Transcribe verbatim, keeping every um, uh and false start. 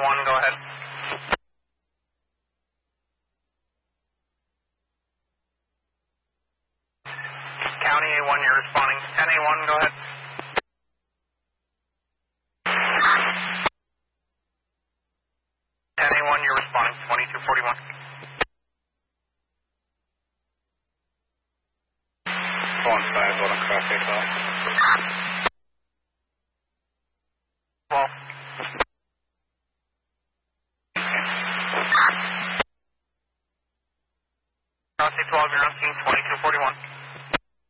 one, go ahead. County A one, you're responding. ten A one, go ahead. ten A one, you're responding. twenty-two forty-one. one five, one traffic off. twelve. Crossing twelve, you're on scene. twenty-two forty-one.